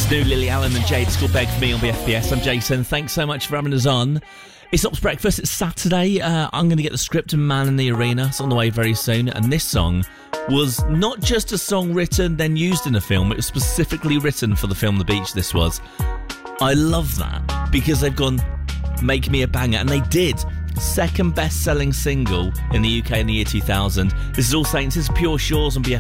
New Lily Allen and Jade. It's called Beg For Me on BFBS. I'm Jason. Thanks so much for having us on. It's Ops Breakfast. It's Saturday. I'm going to get the script of Man in the Arena. It's on the way very soon. And this song was not just a song written, then used in a film. It was specifically written for the film The Beach, this was. I love that because they've gone, make me a banger. And they did. Second best-selling single in the UK in the year 2000. This is All Saints. This is Pure Shores on BFBS.